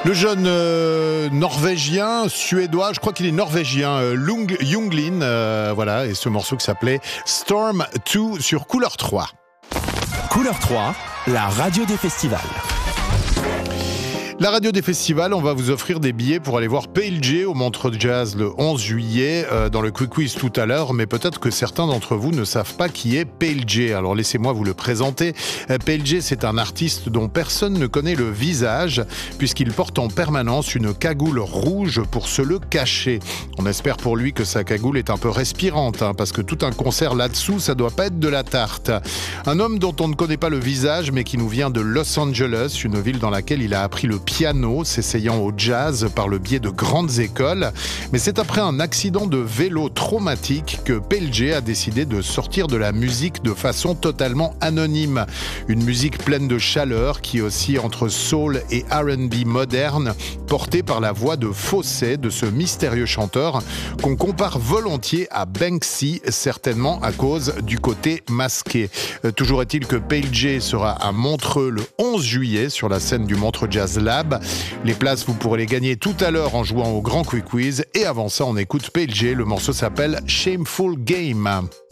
Le jeune norvégien, suédois, je crois qu'il est norvégien, Junglin, voilà, et ce morceau qui s'appelait Storm 2 sur Couleur 3. Couleur 3, la radio des festivals. La radio des festivals, on va vous offrir des billets pour aller voir Pale J au Montreux Jazz le 11 juillet dans le Quick Quiz tout à l'heure, mais peut-être que certains d'entre vous ne savent pas qui est Pale J. Alors laissez-moi vous le présenter. Pale J, c'est un artiste dont personne ne connaît le visage puisqu'il porte en permanence une cagoule rouge pour se le cacher. On espère pour lui que sa cagoule est un peu respirante parce que tout un concert là-dessous, ça doit pas être de la tarte. Un homme dont on ne connaît pas le visage mais qui nous vient de Los Angeles, une ville dans laquelle il a appris le piano, s'essayant au jazz par le biais de grandes écoles. Mais c'est après un accident de vélo traumatique que Pale J a décidé de sortir de la musique de façon totalement anonyme. Une musique pleine de chaleur qui oscille entre soul et R&B moderne, portée par la voix de fausset de ce mystérieux chanteur qu'on compare volontiers à Banksy, certainement à cause du côté masqué. Toujours est-il que Pale J sera à Montreux le 11 juillet sur la scène du Montreux Jazz Lab. Les places, vous pourrez les gagner tout à l'heure en jouant au Grand Quick Quiz. Et avant ça, on écoute Pale J. Le morceau s'appelle Shameful Game.